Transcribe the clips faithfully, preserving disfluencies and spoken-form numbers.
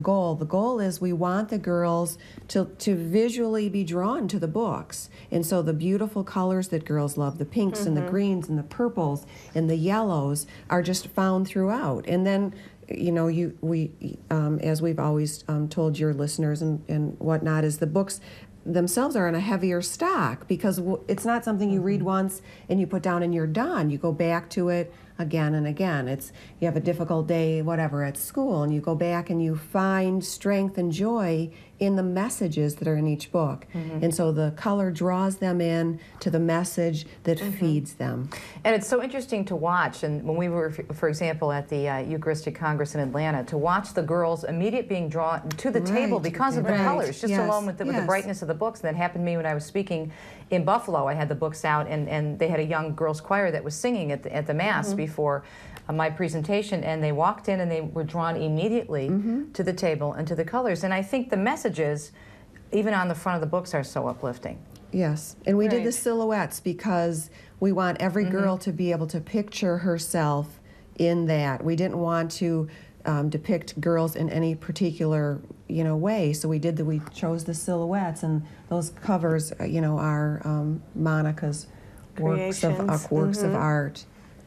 goal. The goal is we want the girls to, to visually be drawn to the books. And so the beautiful colors that girls love, the pinks mm-hmm. and the greens and the purples and the yellows, are just found throughout. And then, you know, you we um, as we've always um, told your listeners and, and whatnot, is the books themselves are in a heavier stock, because it's not something you read once and you put down and you're done. You go back to it again and again. It's, you have a difficult day, whatever, at school, and you go back and you find strength and joy in the messages that are in each book. Mm-hmm. And so the color draws them in to the message that mm-hmm. feeds them. And it's so interesting to watch, and when we were, for example, at the uh, Eucharistic Congress in Atlanta, to watch the girls immediate being drawn to the right. table because of right. the colors, just yes. alone with the, yes. with the brightness of the books. And that happened to me when I was speaking in Buffalo. I had the books out, and, and they had a young girls choir that was singing at the, at the Mass mm-hmm. before uh, my presentation, and they walked in and they were drawn immediately mm-hmm. to the table and to the colors. And I think the messages, even on the front of the books, are so uplifting. Yes, and we right. did the silhouettes because we want every mm-hmm. girl to be able to picture herself in that. We didn't want to um, depict girls in any particular, you know, way. So we did the, we chose the silhouettes, and those covers, uh, you know, are um, Monica's works of, uh, works mm-hmm. of art.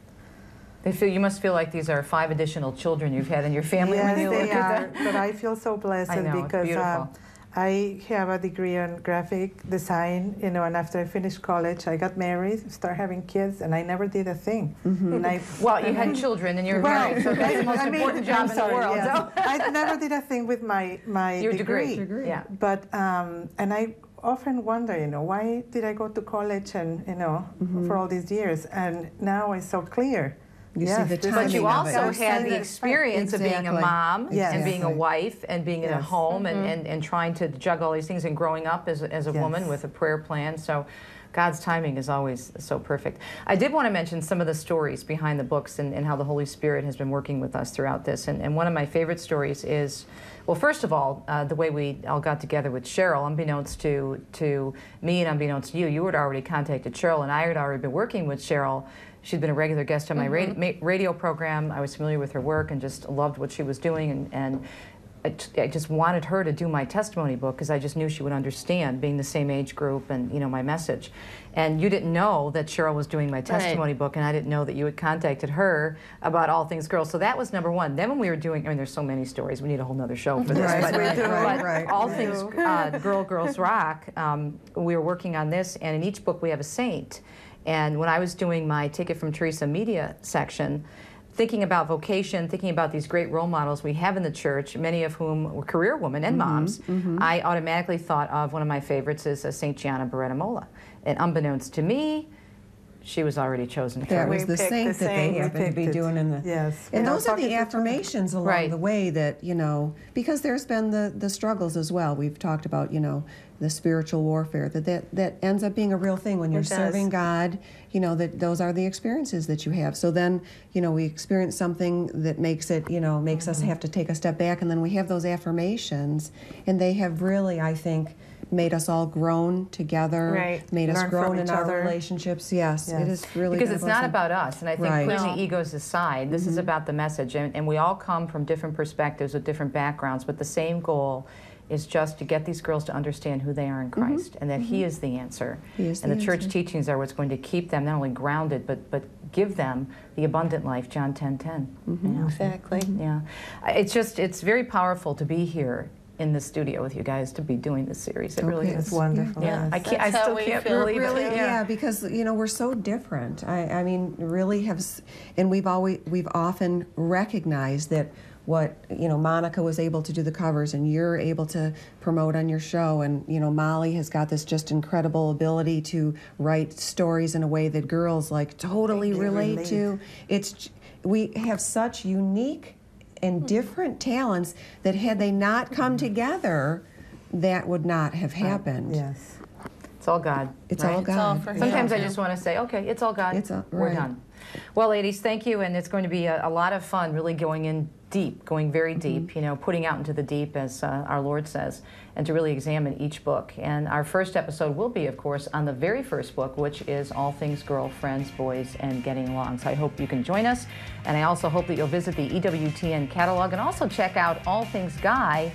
They feel, you must feel like these are five additional children you've had in your family yes, when you look they at are, them. But I feel so blessed I know, because it's uh, I have a degree in graphic design, you know, and after I finished college, I got married, started having kids, and I never did a thing. Mm-hmm. And I, well, you had children and you're well, married, so that's the most I mean, important job sorry, in the world. Yes. So. I never did a thing with my, my Your degree. degree. degree. Yeah. But, um, and I often wonder, you know, why did I go to college and, you know, mm-hmm. for all these years? And now it's so clear. You yes, see the but you also it. had the experience exactly. of being a mom yes. and being a wife and being yes. in a home mm-hmm. and, and, and trying to juggle all these things and growing up as, as a yes. woman with a prayer plan. So God's timing is always so perfect. I did want to mention some of the stories behind the books and, and how the Holy Spirit has been working with us throughout this. And, and one of my favorite stories is, well, first of all, uh, the way we all got together with Cheryl, unbeknownst to, to me and unbeknownst to you, you had already contacted Cheryl, and I had already been working with Cheryl. She'd been a regular guest on my mm-hmm. radio, radio program. I was familiar with her work and just loved what she was doing, and, and I, I just wanted her to do my testimony book because I just knew she would understand, being the same age group and, you know, my message. And you didn't know that Cheryl was doing my testimony right. book, and I didn't know that you had contacted her about All Things Girls. So that was number one. Then when we were doing, I mean, there's so many stories. We need a whole nother show for this. Right, but, right, but right, right. All right. Things uh, Girl, Girls Rock, um, we were working on this, and in each book we have a saint. And when I was doing my Take It From Teresa media section, thinking about vocation, thinking about these great role models we have in the church, many of whom were career women and mm-hmm, moms, mm-hmm. I automatically thought of one of my favorites is uh, Saint Gianna Beretta Molla. And unbeknownst to me, she was already chosen for That me. was the saint that they happened to be doing in the... Yes. And yeah, those are the affirmations along right. the way that, you know, because there's been the, the struggles as well. We've talked about, you know, the spiritual warfare, that, that that ends up being a real thing when you're serving God, you know, that those are the experiences that you have. So then, you know, we experience something that makes it, you know, makes mm-hmm. us have to take a step back, and then we have those affirmations, and they have really, I think, made us all grown together, right. made us Learn grown in other. our relationships. Yes, yes. it is really because it's not about us, and I think right. putting no. the egos aside, this mm-hmm. is about the message, and, and we all come from different perspectives with different backgrounds, but the same goal is just to get these girls to understand who they are in Christ, mm-hmm. and that mm-hmm. He is the answer. He is and the, the church answer. teachings are what's going to keep them not only grounded, but but give them the abundant life, John ten ten. Mm-hmm. Yeah. Exactly. Yeah, it's just it's very powerful to be here in the studio with you guys, to be doing this series. It okay. really is. It's wonderful. Yeah, yes. I can't. I still can't believe really, it. Yeah. yeah, because you know we're so different. I, I mean, really have, and we've always we've often recognized that what you know Monica was able to do the covers, and you're able to promote on your show, and you know Molly has got this just incredible ability to write stories in a way that girls like totally relate, relate to. It's we have such unique and different talents that had they not come together, that would not have happened. Right. Yes. It's all God. It's right? all God. It's all for Sometimes Him. I just want to say, okay, it's all God. It's all, We're right. done. Well, ladies, thank you, and it's going to be a, a lot of fun really going into deep, going very deep, you know, putting out into the deep, as uh, our Lord says, and to really examine each book. And our first episode will be, of course, on the very first book, which is All Things Girlfriends, Boys, and Getting Along. So I hope you can join us, and I also hope that you'll visit the E W T N catalog and also check out All Things Guy